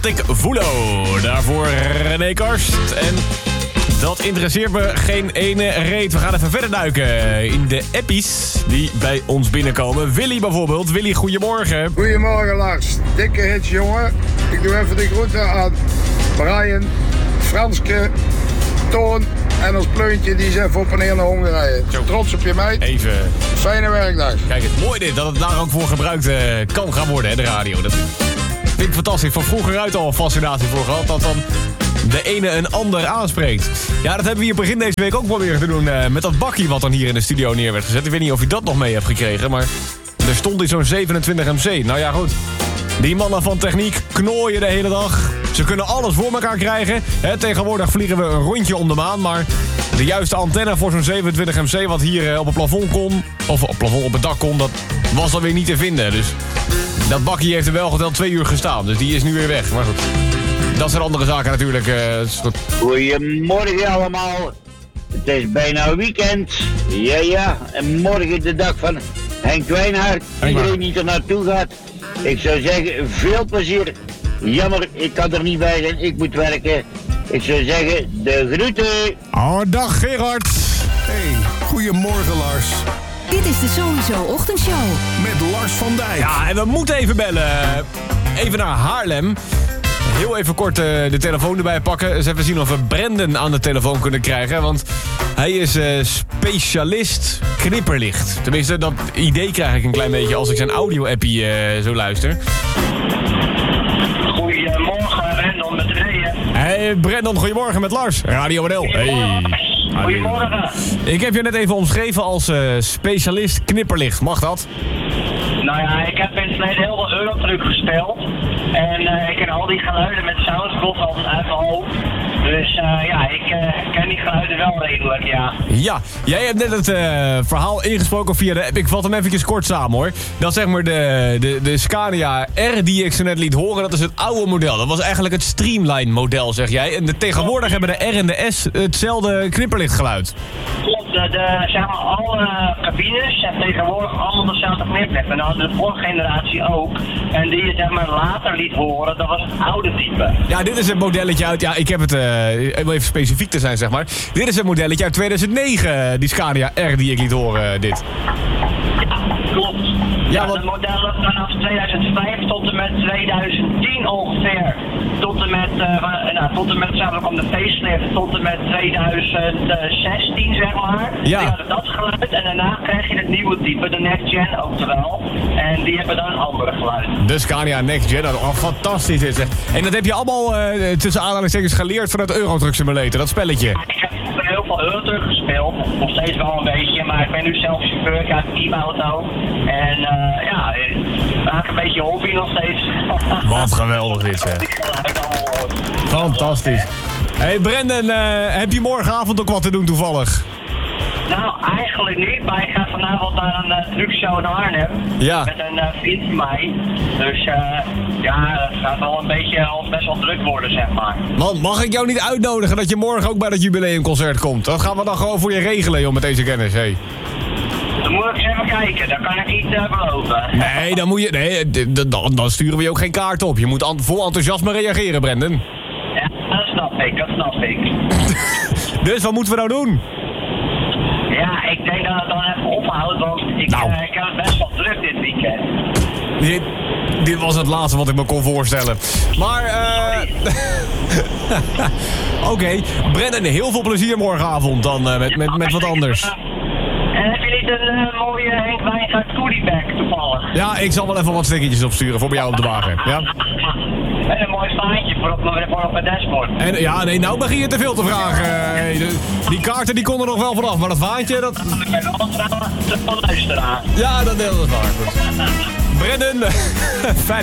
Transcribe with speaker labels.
Speaker 1: Celtic Voelo. Daarvoor René Karst. En dat interesseert me geen ene reet. We gaan even verder duiken in de appies die bij ons binnenkomen. Willy bijvoorbeeld. Willy, goedemorgen.
Speaker 2: Goedemorgen Lars. Dikke hits jongen. Ik doe even de groeten aan Brian, Franske, Toon en ons Pleuntje die is even op en neer naar Hongarije. Trots op je meid.
Speaker 1: Even.
Speaker 2: Fijne werkdag.
Speaker 1: Kijk, het is mooi dit, dat het daar ook voor gebruikt kan gaan worden, hè, de radio. Dat vind ik fantastisch. Van vroeger uit al een fascinatie voor gehad, dat dan de ene een ander aanspreekt. Ja, dat hebben we hier begin deze week ook proberen te doen met dat bakkie wat dan hier in de studio neer werd gezet. Ik weet niet of je dat nog mee hebt gekregen, maar er stond in zo'n 27 MC. Nou ja, goed. Die mannen van techniek knooien de hele dag. Ze kunnen alles voor elkaar krijgen. Tegenwoordig vliegen we een rondje om de maan, maar de juiste antenne voor zo'n 27 MC wat hier op het plafond kon, of op het dak kon, dat was dan weer niet te vinden. Dus dat bakkie heeft er wel geteld 2 uur gestaan, dus die is nu weer weg. Maar goed, dat zijn andere zaken natuurlijk.
Speaker 3: Goedemorgen allemaal. Het is bijna weekend. Ja, en morgen de dag van Henk Wijnhaard. Iedereen die er naartoe gaat. Ik zou zeggen, veel plezier. Jammer, ik kan er niet bij zijn. Ik moet werken. Ik zou zeggen, de groeten.
Speaker 1: Oh, dag Gerard.
Speaker 4: Hey, goedemorgen Lars.
Speaker 5: Dit is de Sowieso Ochtendshow.
Speaker 4: Met Lars van Dijk.
Speaker 1: Ja, en we moeten even bellen. Even naar Haarlem. Heel even kort de telefoon erbij pakken. Eens even zien of we Brendan aan de telefoon kunnen krijgen. Want hij is specialist knipperlicht. Tenminste, dat idee krijg ik een klein beetje als ik zijn audio-appie zo luister.
Speaker 6: Goedemorgen, Brendan met Reeën.
Speaker 1: Hey Brendan, goedemorgen met Lars. Radio NL. Hey.
Speaker 6: Goedemorgen.
Speaker 1: Ik heb je net even omschreven als specialist knipperlicht. Mag dat?
Speaker 6: Nou ja, ik heb in het verleden heel veel Eurotruck gespeeld. En ik ken al die geluiden met soundproof altijd uit mijn hoofd. Dus ik ken die geluiden wel redelijk, ja.
Speaker 1: Ja, jij hebt net het verhaal ingesproken via de app. Ik vat hem eventjes kort samen hoor. Dat is zeg maar de Scania R die ik zo net liet horen. Dat is het oude model. Dat was eigenlijk het Streamline model, zeg jij. En tegenwoordig hebben de R en de S hetzelfde knipperlichtgeluid.
Speaker 6: Klopt, zeg maar alle cabines hebben tegenwoordig allemaal dezelfde knipperlicht. En dat had de vorige generatie ook. En die je zeg maar later liet horen, dat was het oude type.
Speaker 1: Ja, dit is het modelletje uit... Ja, ik heb het... om even specifiek te zijn, zeg maar. Dit is het modelletje uit 2009, die Scania R die ik liet horen, dit.
Speaker 6: Klopt. Ja, de modellen vanaf 2005 tot en met 2010 ongeveer. Tot en met zelfs ook om de facelift, tot en met 2016 zeg maar.
Speaker 1: Ja.
Speaker 6: Die hadden dat geluid en daarna krijg je het nieuwe type, de Next Gen oftewel. En die hebben dan een andere geluid.
Speaker 1: De Scania Next Gen, fantastisch is het. En dat heb je allemaal tussen aanhalingstekens geleerd vanuit Eurotruck Simulator, dat spelletje.
Speaker 6: Ik heb heel veel Eurotruck gespeeld, nog steeds wel een beetje, maar ik ben nu zelf chauffeur, ik heb een teamauto. En ik maak een beetje hobby nog steeds.
Speaker 1: Wat geweldig dit, zeg. Fantastisch. Hey Brendan, heb je morgenavond ook wat te doen toevallig?
Speaker 6: Nou, eigenlijk niet, maar ik ga vanavond naar een truckshow in Arnhem.
Speaker 1: Ja.
Speaker 6: Met een vriend van mij. Dus het gaat wel een beetje al best wel druk worden, zeg maar.
Speaker 1: Man, mag ik jou niet uitnodigen dat je morgen ook bij dat jubileumconcert komt? Dat gaan we dan gewoon voor je regelen, joh, met deze kennis, hey.
Speaker 6: Dan moet ik eens even kijken, dat kan ik niet beloven.
Speaker 1: Nee, dan moet je... Nee, dan sturen we je ook geen kaart op. Je moet vol enthousiasme reageren, Brendan.
Speaker 6: Ja, dat snap ik.
Speaker 1: Dus wat moeten we nou doen?
Speaker 6: Ja, ik denk dat het dan even ophoudt, want ik heb het best wel druk dit weekend.
Speaker 1: Dit was het laatste wat ik me kon voorstellen. Maar, Oké, Brendan, heel veel plezier morgenavond dan met wat anders.
Speaker 6: En heb je niet een mooie Henk Wijngaard goodiebag toevallig?
Speaker 1: Ja, ik zal wel even wat stickertjes opsturen voor bij jou op de wagen. Ja?
Speaker 6: En een mooi vaantje voor op het dashboard.
Speaker 1: En, ja, nee, nou begin je te veel te vragen. Die kaarten die konden er nog wel vanaf, maar dat vaantje, dat...
Speaker 6: Ik ben wel een luisteraar.
Speaker 1: Ja, dat is waar. Brendan, fijn.